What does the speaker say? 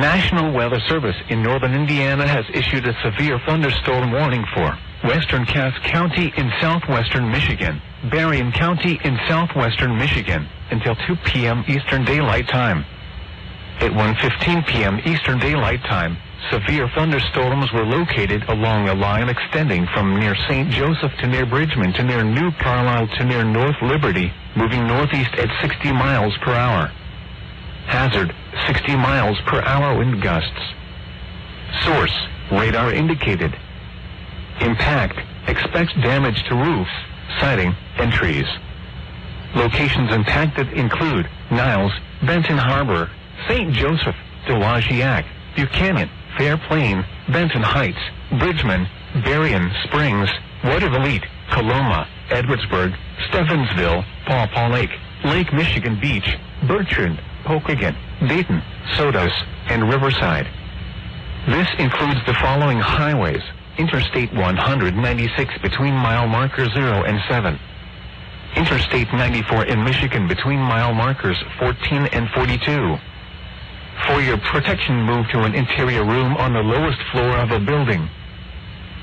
National Weather Service in northern Indiana has issued a severe thunderstorm warning for western Cass County in southwestern Michigan, Berrien County in southwestern Michigan, until 2 p.m. Eastern Daylight Time. At 1:15 p.m. Eastern Daylight Time, severe thunderstorms were located along a line extending from near St. Joseph to near Bridgman to near New Carlisle to near North Liberty, moving northeast at 60 miles per hour. Hazard, 60 miles per hour wind gusts. Source, radar indicated. Impact, expects damage to roofs, siding, and trees. Locations impacted include Niles, Benton Harbor, St. Joseph, Dowagiac, Buchanan, Fair Plain, Benton Heights, Bridgman, Berrien Springs, Watervliet, Coloma, Edwardsburg, Stevensville, Paw Paw Lake, Lake Michigan Beach, Bertrand, Pokagon, Dayton, Sodas, and Riverside. This includes the following highways: Interstate 196 between mile markers 0 and 7. Interstate 94 in Michigan between mile markers 14 and 42. For your protection, move to an interior room on the lowest floor of a building.